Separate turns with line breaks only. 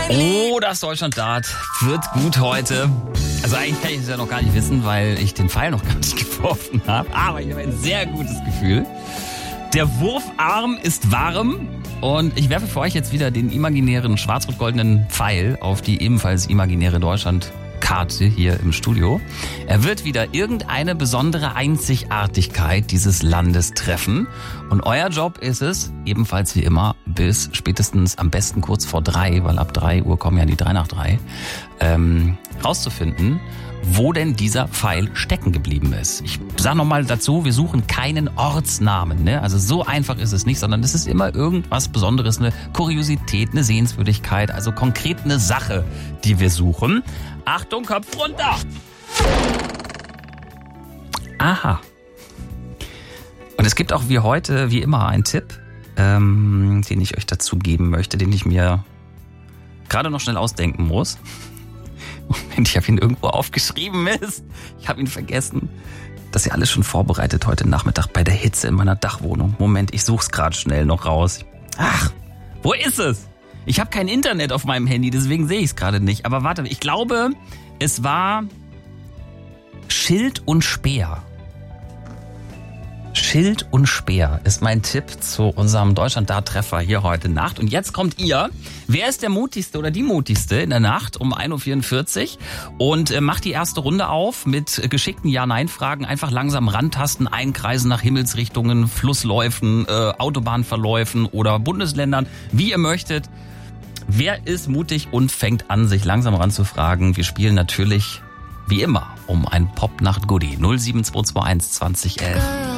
Oh, das Deutschland-Dart wird gut heute. Also eigentlich kann ich es ja noch gar nicht wissen, weil ich den Pfeil noch gar nicht geworfen habe. Aber ich habe ein sehr gutes Gefühl. Der Wurfarm ist warm und ich werfe für euch jetzt wieder den imaginären schwarz-rot-goldenen Pfeil auf die ebenfalls imaginäre Deutschland-Karte hier im Studio. Er wird wieder irgendeine besondere Einzigartigkeit dieses Landes treffen. Und euer Job ist es, ebenfalls wie immer, bis spätestens am besten kurz vor 3, weil ab 3 Uhr kommen ja die 3 nach 3, rauszufinden, wo denn dieser Pfeil stecken geblieben ist. Ich sage nochmal dazu, wir suchen keinen Ortsnamen, ne? Also so einfach ist es nicht, sondern es ist immer irgendwas Besonderes, eine Kuriosität, eine Sehenswürdigkeit, also konkret eine Sache, die wir suchen. Achtung, Kopf runter! Aha. Und es gibt auch wie heute, wie immer, einen Tipp, den ich euch dazu geben möchte, den ich mir gerade noch schnell ausdenken muss. Moment, ich habe ihn irgendwo aufgeschrieben, Mist. Ich habe ihn vergessen. Das ist ja alles schon vorbereitet heute Nachmittag bei der Hitze in meiner Dachwohnung. Moment, ich suche es gerade schnell noch raus. Ach, wo ist es? Ich habe kein Internet auf meinem Handy, deswegen sehe ich es gerade nicht. Aber warte, ich glaube, es war Schild und Speer. Schild und Speer ist mein Tipp zu unserem Deutschland-Dart-Treffer hier heute Nacht. Und jetzt kommt ihr. Wer ist der Mutigste oder die Mutigste in der Nacht um 1.44 Uhr und macht die erste Runde auf mit geschickten Ja-Nein-Fragen. Einfach langsam rantasten, einkreisen nach Himmelsrichtungen, Flussläufen, Autobahnverläufen oder Bundesländern, wie ihr möchtet. Wer ist mutig und fängt an, sich langsam ranzufragen? Wir spielen natürlich, wie immer, um ein Pop-Nacht-Goodie. 07221 2011.